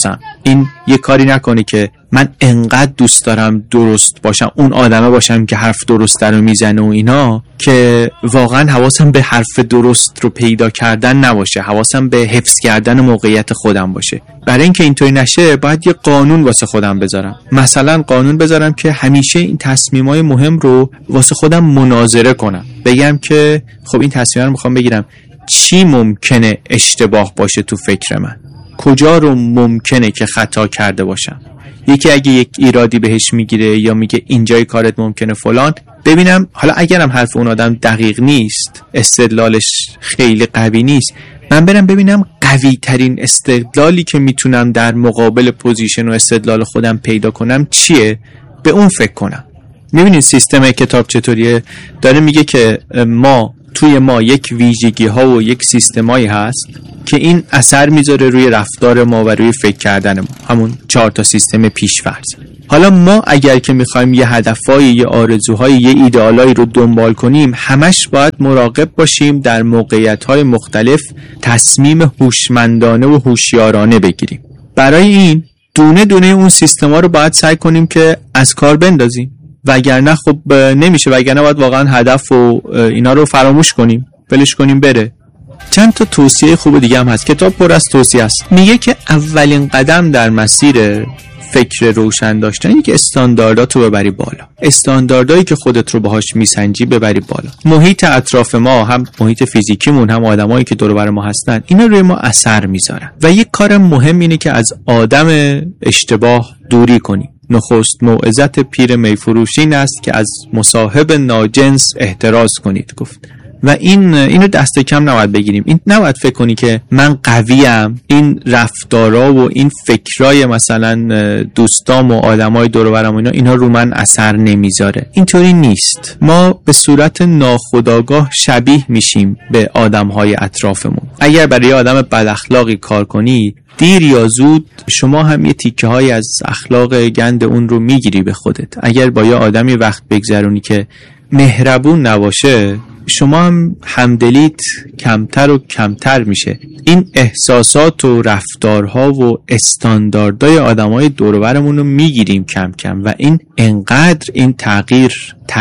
این یه کاری نکنه که من انقدر دوست دارم درست باشم، اون آدمه باشم که حرف درست رو میزنه و اینا، که واقعا حواسم به حرف درست رو پیدا کردن نباشه، حواسم به حفظ کردن موقعیت خودم باشه. برای اینکه اینطوری نشه باید یه قانون واسه خودم بذارم. مثلا قانون بذارم که همیشه این تصمیمای مهم رو واسه خودم مناظره کنم، بگم که خب این تصمیم رو میخوام بگیرم، چی ممکنه اشتباه باشه تو فکر من، کجا رو ممکنه که خطا کرده باشم. یکی اگه یک ایرادی بهش میگیره یا میگه اینجای کارت ممکنه فلان، ببینم حالا اگرم حرف اون آدم دقیق نیست، استدلالش خیلی قوی نیست، من برم ببینم قوی ترین استدلالی که میتونم در مقابل پوزیشن و استدلال خودم پیدا کنم چیه، به اون فکر کنم. میبینید سیستم کتاب چطوریه؟ داره میگه که ما توی ما یک ویژگی ها و یک سیستمایی هست که این اثر میذاره روی رفتار ما و روی فکر کردن ما، همون چهار تا سیستم پیش‌فرض. حالا ما اگر که میخوایم یه هدفهای، یه آرزوهای، یه ایدئالایی رو دنبال کنیم، همش باید مراقب باشیم در موقعیت‌های مختلف تصمیم هوشمندانه و هوشیارانه بگیریم. برای این دونه دونه اون سیستما رو باید سعی کنیم که از کار بندازیم، وگرنه خب نمیشه، وگرنه باید واقعا هدف و اینا رو فراموش کنیم، ولش کنیم بره. چند تا توصیه خوب دیگه هم هست، کتاب پر از توصیه است. میگه که اولین قدم در مسیر فکر روشن داشتن اینه که استاندارداتو ببری بالا، استانداردایی که خودت رو باهاش میسنجی ببری بالا. محیط اطراف ما، هم محیط فیزیکیمون هم آدمایی که دور و بر ما هستن، اینا روی ما اثر میذارن و یک کار مهم اینه که از آدم اشتباه دوری کنی. نخست موعظت پیر میفروش این است که از مصاحب ناجنس احتراز کنید گفت. و این اینو دست کم نباید بگیریم. این نباید فکر کنی که من قویم، این رفتارا و این فکرای مثلا دوستام و آدمای دور و برم اینا اینا رو من اثر نمیذاره. اینطوری نیست. ما به صورت ناخودآگاه شبیه میشیم به آدمهای اطرافمون. اگر برای آدم بد اخلاقی کار کنی، دیر یا زود شما هم یه تیکه های از اخلاق گند اون رو میگیری به خودت. اگر با یه آدمی وقت بگذرونی که مهربون نباشه، شما هم همدلیت کمتر و کمتر میشه. این احساسات و رفتارها و استانداردهای آدمای دور و برمون رو میگیریم کم کم و این انقدر این تغییر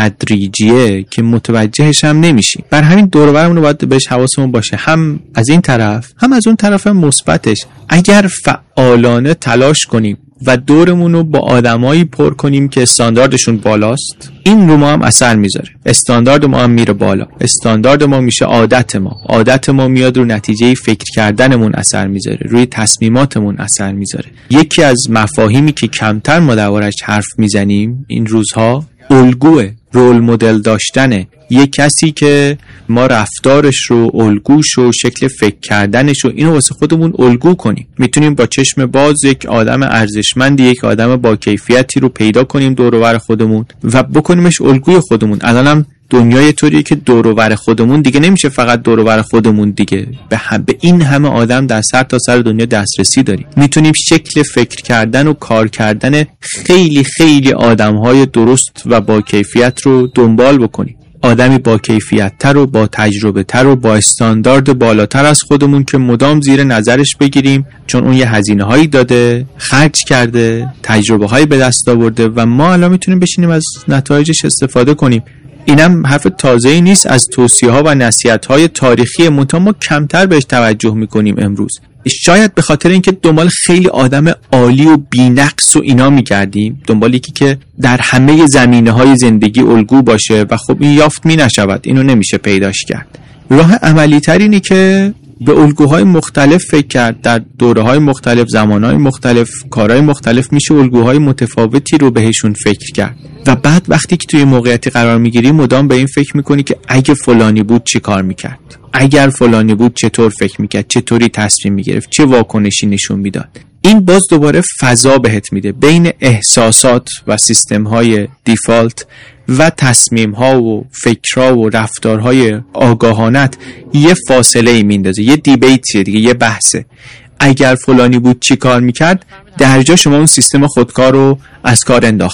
تدریجیه که متوجهش هم نمیشیم. بر همین دور و برمون رو باید بهش حواسمون باشه، هم از این طرف هم از اون طرف مثبتش. اگر فعالانه تلاش کنیم و دورمون رو با آدمایی پر کنیم که استانداردشون بالاست، این رو ما هم اثر میذاره. استاندارد ما هم میره بالا، استاندارد ما میشه عادت ما، عادت ما میاد رو نتیجه فکر کردنمون اثر میذاره، روی تصمیماتمون اثر میذاره. یکی از مفاهیمی که کمتر ما دربارش حرف میزنیم این روزها الگوه، رول مدل داشتنه. یک کسی که ما رفتارش رو، الگوش و شکل فکر کردنش رو اینو واسه خودمون الگو کنیم. میتونیم با چشم باز یک آدم ارزشمندی، یک آدم با کیفیتی رو پیدا کنیم دور و بر خودمون و بکنیمش الگوی خودمون. الانم دنیای طوریه که دور و بر خودمون دیگه نمیشه فقط دور و بر خودمون دیگه، به, هم به این همه آدم در سر تا سر دنیا دسترسی داریم. میتونیم شکل فکر کردن و کار کردن خیلی خیلی آدمهای درست و با کیفیت رو دنبال بکنیم. آدمی با کیفیت تر و با تجربه تر و با استاندارد بالاتر از خودمون که مدام زیر نظرش بگیریم، چون اون یه هزینه هایی داده، خرج کرده، تجربه هایی به دست آورده و ما الان میتونیم بشینیم از نتایجش استفاده کنیم. اینم حرف تازه‌ای نیست از توصیه‌ها و نصیحت‌های تاریخی، منتها ما کمتر بهش توجه می‌کنیم امروز. شاید به خاطر اینکه دنبال خیلی آدم عالی و بی‌نقص و اینا می‌گردیم، دنبال یکی که در همه زمینه‌های زندگی الگو باشه و خب این یافت می‌نشود، اینو نمیشه پیداش کرد. راه عملی‌تر اینه که به الگوهای مختلف فکر کرد، در دوره‌های مختلف، زمانهای مختلف، کارهای مختلف میشه الگوهای متفاوتی رو بهشون فکر کرد و بعد وقتی که توی موقعیتی قرار میگیری مدام به این فکر میکنی که اگه فلانی بود چی کار میکرد، اگر فلانی بود چطور فکر میکرد، چطوری تصمیم میگرفت، چه واکنشی نشون میداد. این باز دوباره فضا بهت میده بین احساسات و سیستم‌های دیفالت و تصمیم‌ها و فکرها و رفتارهای آگاهانت یه فاصله ای میندازه، یه دیبیتیه دیگه، یه بحثه. اگر فلانی بود چی کار میکرد، در جا شما اون سیستم خودکار رو از کار انداختی.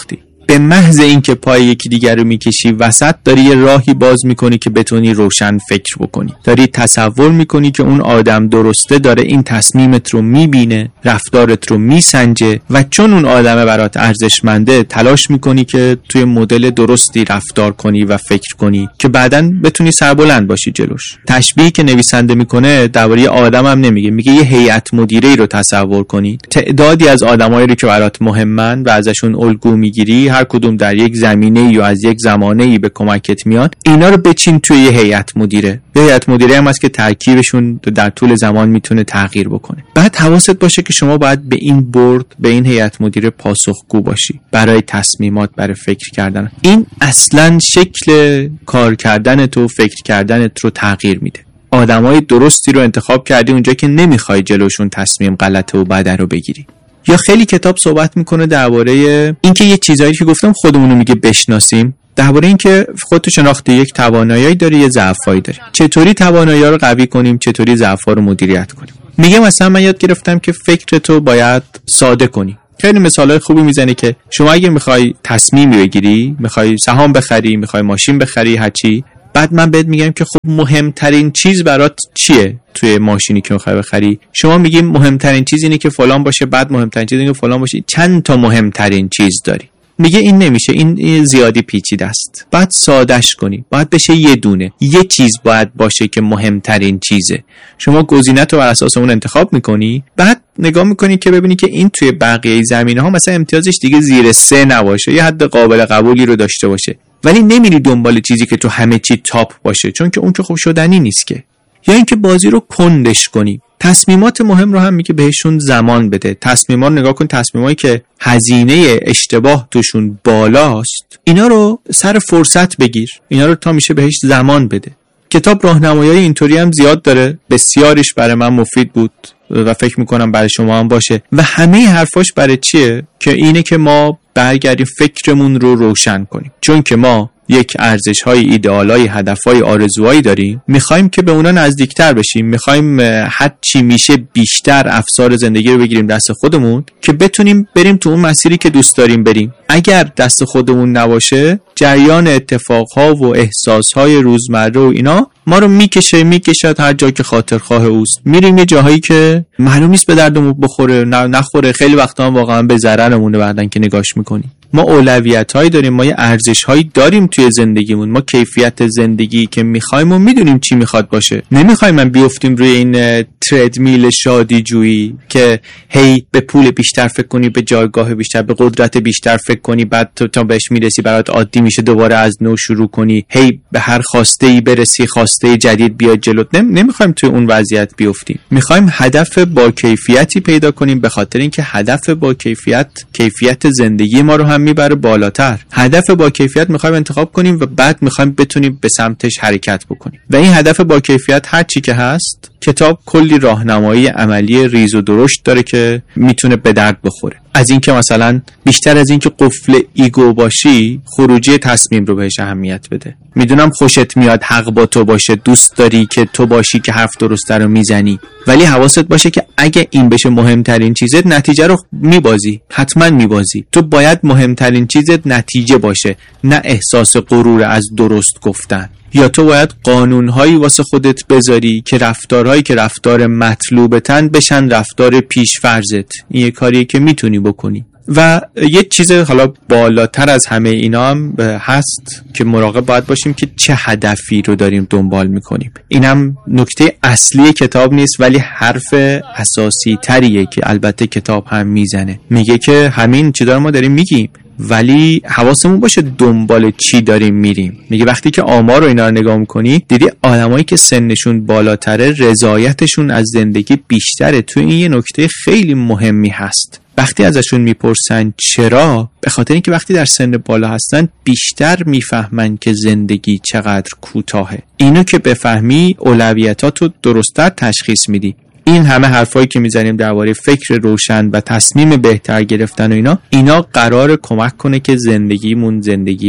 به محض اینکه پای یکی دیگر رو میکشی وسط، داری یه راهی باز میکنی که بتونی روشن فکر بکنی. داری تصور میکنی که اون آدم درسته، داره این تصمیمت رو میبینه، رفتارت رو میسنجه و چون اون آدمه برات ارزشمنده تلاش میکنی که توی مدل درستی رفتار کنی و فکر کنی که بعداً بتونی سربلند باشی جلوش. تشبیهی که نویسنده میکنه درباره آدم هم نمیگه، میگه یه هیئت مدیره رو تصور کنید. تعدادی از آدمایی رو که برات مهمن و ازشون الگو میگیری، هر کدوم در یک زمینه یا از یک زمانه‌ای به کمکت میان، اینا رو بچین توی یه هیئت مدیره. یه هیئت مدیره هم هست که ترکیبشون در طول زمان میتونه تغییر بکنه. بعد حواست باشه که شما باید به این بورد، به این هیئت مدیره پاسخگو باشی برای تصمیمات، برای فکر کردن. این اصلاً شکل کار کردن تو، فکر کردنت رو تغییر میده. آدمای درستی رو انتخاب کردی اونجا که نمیخوای جلوشون تصمیم غلط و بد رو بگیری. یا خیلی کتاب صحبت میکنه درباره اینکه یه چیزایی که گفتم خودمون رو میگه بشناسیم، درباره اینکه خودت شناختی، یک توانایی داری، یه ضعفایی داری، چطوری توانایی‌ها رو قوی کنیم، چطوری ضعف‌ها رو مدیریت کنیم. میگه مثلا من یاد گرفتم که فکرتو باید ساده کنی. خیلی مثالای خوبی میزنه که شما اگه میخوای تصمیمی بگیری، میخوای سهام بخری، میخوای ماشین بخری، هرچی، بعد من بهت میگم که خب مهمترین چیز برات چیه توی ماشینی که میخوای بخری؟ شما میگی مهمترین چیز اینه که فلان باشه، بعد مهمترین چیز اینه که فلان باشه. چند تا مهمترین چیز داری؟ میگه این نمیشه، این زیادی پیچیده است. بعد سادهش کنی، باید بشه یه دونه، یه چیز باید باشه که مهمترین چیزه. شما گزینه‌تو بر اساس اون انتخاب میکنی، بعد نگاه میکنی که ببینی که این توی بقیه زمینه‌ها مثلا امتیازش دیگه زیر سه نباشه، یه حد قابل قبولی رو داشته باشه، ولی نمیری دنبال چیزی که تو همه چی تاپ باشه، چون که اون که خوب شدنی نیست که. یا اینکه بازی رو کندش کنی. تصمیمات مهم رو هم میگه بهشون زمان بده. تصمیما رو نگاه کن، تصمیمایی که هزینه اشتباه توشون بالاست، اینا رو سر فرصت بگیر، اینا رو تا میشه بهش زمان بده. کتاب راهنمایی اینطوری هم زیاد داره، بسیارش برای من مفید بود و فکر میکنم برای شما هم باشه. و همه حرفاش برای چیه؟ که اینه که ما برگردیم فکرمون رو روشن کنیم، چون که ما یک ارزش‌های، ایدئال‌های، هدف‌های، آرزوهایی داریم، می‌خوایم که به اونا نزدیکتر بشیم، می‌خوایم هر چی میشه بیشتر افسار زندگی رو بگیریم دست خودمون که بتونیم بریم تو اون مسیری که دوست داریم بریم. اگر دست خودمون نباشه، جریان اتفاق‌ها و احساس‌های روزمره و اینا ما رو میکشه میکشد هر جا که خاطرخواه اوست. میریم یه جاهایی که معلوم نیست به دردمون بخوره نه نخوره، خیلی وقتا هم واقعا به ضررمونه بعدن که نگاش میکنیم. ما اولویت‌هایی داریم، ما یه ارزش‌هایی داریم توی زندگیمون، ما کیفیت زندگی که می‌خوایم و می‌دونیم چی می‌خواد باشه. نمی‌خوایم من بیافتیم روی این تردمیل شادی جویی که هی به پول بیشتر فکر کنی، به جایگاه بیشتر، به قدرت بیشتر فکر کنی، بعد تو تا بهش میرسی برات عادی میشه، دوباره از نو شروع کنی، هی به هر خواسته‌ای برسی، خواسته جدید بیاد جلوت. نم... نمی‌خوایم توی اون وضعیت بیافتیم. می‌خوایم هدف با کیفیتی پیدا کنیم، به خاطر اینکه هدف با کیفیت کیفیت زندگی ما رو هم میبره بالاتر. هدف با کیفیت میخوایم انتخاب کنیم و بعد میخوایم بتونیم به سمتش حرکت بکنیم. و این هدف با کیفیت هر چی که هست، کتاب کلی راهنمایی عملی ریز و درشت داره که میتونه به درد بخوره. از اینکه مثلا بیشتر از اینکه قفل ایگو باشی، خروجی تصمیم رو بهش اهمیت بده. میدونم خوشت میاد حق با تو باشه، دوست داری که تو باشی که حرف درسته رو میزنی، ولی حواست باشه که اگه این بشه مهمترین چیزت، نتیجه رو میبازی، حتما میبازی. تو باید مهمترین چیزت نتیجه باشه، نه احساس غرور از درست گفتن. یا تو باید قانونهایی واسه خودت بذاری که رفتارهایی که رفتار مطلوبتن بشن رفتار پیشفرزت. این یه کاریه که میتونی بکنی. و یه چیز حالا بالاتر از همه اینا هم هست که مراقب باید باشیم که چه هدفی رو داریم دنبال میکنیم. اینم نکته اصلی کتاب نیست، ولی حرف اساسی تریه که البته کتاب هم میزنه. میگه که همین چیزا رو ما داریم میگیم، ولی حواسمون باشه دنبال چی داریم میریم. میگه وقتی که آمار رو اینا رو نگاه میکنی، دیدی آدمایی که سنشون بالاتره رضایتشون از زندگی بیشتره. تو این یه نکته خیلی مهمی هست. وقتی ازشون میپرسن چرا، به خاطر اینکه وقتی در سن بالا هستن بیشتر میفهمن که زندگی چقدر کوتاهه. اینو که بفهمی اولویتاتو درست‌تر تشخیص میدی. این همه حرفایی که میزنیم درباره فکر روشن و تصمیم بهتر گرفتن و اینا اینا قرار کمک کنه که زندگیمون زندگی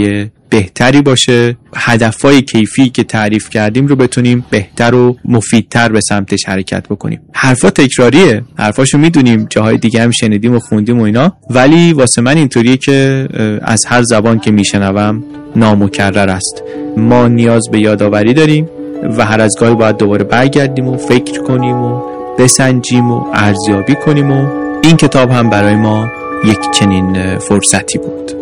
بهتری باشه، هدفهای کیفی که تعریف کردیم رو بتونیم بهتر و مفیدتر به سمتش حرکت بکنیم. حرفا تکراریه، حرفاشو میدونیم، جاهای دیگه هم شنیدیم و خوندیم و اینا، ولی واسه من اینطوریه که از هر زبان که میشنوم نامکرر است. ما نیاز به یادآوری داریم و هر از گاهی باید دوباره برگردیم و فکر کنیم و بسنجیم و ارزیابی کنیم و این کتاب هم برای ما یک چنین فرصتی بود.